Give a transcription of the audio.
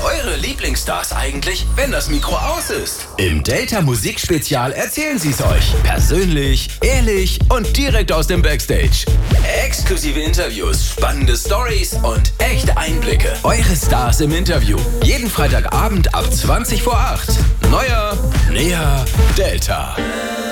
eure Lieblingsstars eigentlich, wenn das Mikro aus ist? Im Delta Musikspezial erzählen sie es euch. Persönlich, ehrlich und direkt aus dem Backstage. Exklusive Interviews, spannende Stories und echte Einblicke. Eure Stars im Interview. Jeden Freitagabend ab 20 vor 8. Neuer, näher, Delta.